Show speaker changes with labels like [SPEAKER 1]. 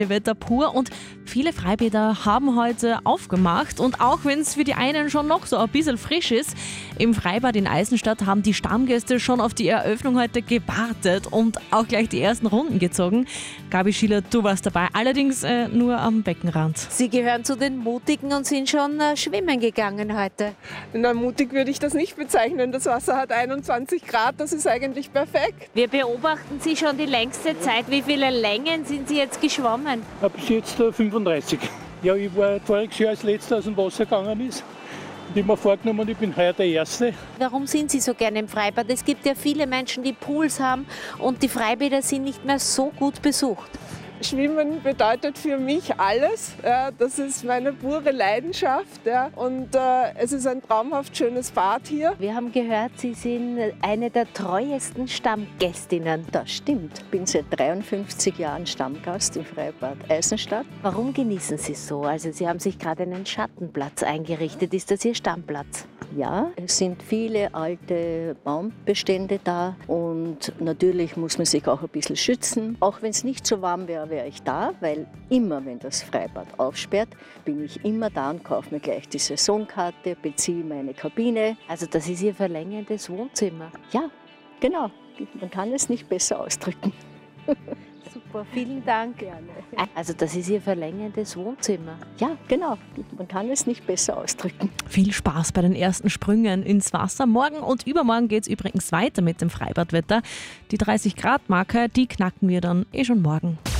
[SPEAKER 1] Wetter pur und viele Freibäder haben heute aufgemacht und auch wenn es für die einen schon noch so ein bisschen frisch ist, im Freibad in Eisenstadt haben die Stammgäste schon auf die Eröffnung heute gewartet und auch gleich die ersten Runden gezogen. Gabi Schiller, du warst dabei, allerdings nur am Beckenrand.
[SPEAKER 2] Sie gehören zu den Mutigen und sind schon schwimmen gegangen heute.
[SPEAKER 3] Na, mutig würde ich das nicht bezeichnen. Das Wasser hat 21 Grad, das ist eigentlich perfekt.
[SPEAKER 2] Wir beobachten Sie schon die längste Zeit. Wie viele Längen sind Sie jetzt geschwommen?
[SPEAKER 4] Bis jetzt 35. Ja, ich war voriges Jahr als Letzter aus dem Wasser gegangen ist. Ich habe mir vorgenommen, ich bin heuer der Erste.
[SPEAKER 2] Warum sind Sie so gerne im Freibad? Es gibt ja viele Menschen, die Pools haben und die Freibäder sind nicht mehr so gut besucht.
[SPEAKER 3] Schwimmen bedeutet für mich alles. Ja, das ist meine pure Leidenschaft. Ja, und es ist ein traumhaft schönes Bad hier.
[SPEAKER 2] Wir haben gehört, Sie sind eine der treuesten Stammgästinnen.
[SPEAKER 5] Das stimmt. Ich bin seit 53 Jahren Stammgast im Freibad Eisenstadt.
[SPEAKER 2] Warum genießen Sie es so? Also Sie haben sich gerade einen Schattenplatz eingerichtet. Ist das Ihr Stammplatz?
[SPEAKER 5] Ja, es sind viele alte Baumbestände da und natürlich muss man sich auch ein bisschen schützen. Auch wenn es nicht so warm wäre, wäre ich da, weil immer, wenn das Freibad aufsperrt, bin ich immer da und kaufe mir gleich die Saisonkarte, beziehe meine Kabine.
[SPEAKER 2] Also das ist Ihr verlängertes Wohnzimmer?
[SPEAKER 5] Ja, genau. Man kann es nicht besser ausdrücken.
[SPEAKER 2] Super, vielen Dank.
[SPEAKER 5] Gerne.
[SPEAKER 2] Also das ist Ihr verlängertes Wohnzimmer?
[SPEAKER 5] Ja, genau. Man kann es nicht besser ausdrücken.
[SPEAKER 1] Viel Spaß bei den ersten Sprüngen ins Wasser. Morgen und übermorgen geht es übrigens weiter mit dem Freibadwetter. Die 30-Grad-Marke, die knacken wir dann schon morgen.